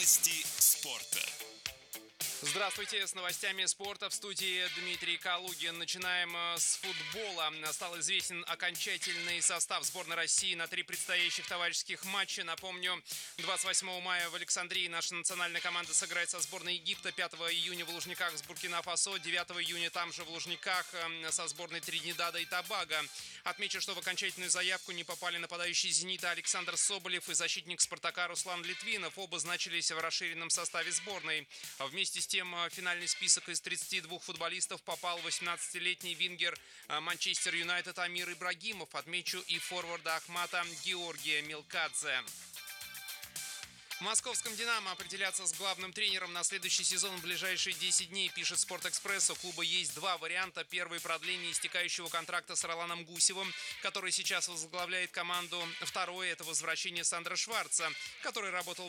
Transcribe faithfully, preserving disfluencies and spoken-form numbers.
Новости спорта. Здравствуйте, с новостями спорта в студии Дмитрий Калугин. Начинаем с футбола. Стал известен окончательный состав сборной России на три предстоящих товарищеских матча. Напомню, двадцать восьмого мая в Александрии наша национальная команда сыграет со сборной Египта, пятого июня в Лужниках с Буркина-Фасо, девятого июня там же в Лужниках со сборной Тринидада и Тобаго. Отмечу, что в окончательную заявку не попали нападающий «Зенита» Александр Соболев и защитник «Спартака» Руслан Литвинов. Оба значились в расширенном составе сборной. Вместе с тем, в финальный список из тридцати двух футболистов попал восемнадцатилетний вингер Манчестер Юнайтед Амир Ибрагимов. Отмечу и форварда Ахмата Георгия Милкадзе. В московском «Динамо» определяться с главным тренером на следующий сезон в ближайшие десять дней, пишет «Спортэкспресс». У клуба есть два варианта. Первый – продление истекающего контракта с Роланом Гусевым, который сейчас возглавляет команду. Второй – это возвращение Сандра Шварца, который работал